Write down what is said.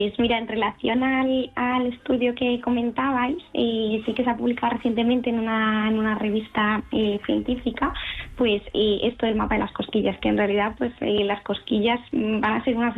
Pues mira, en relación al estudio que comentabais, sí que se ha publicado recientemente en una revista científica, pues esto del mapa de las cosquillas, que en realidad pues las cosquillas van a ser una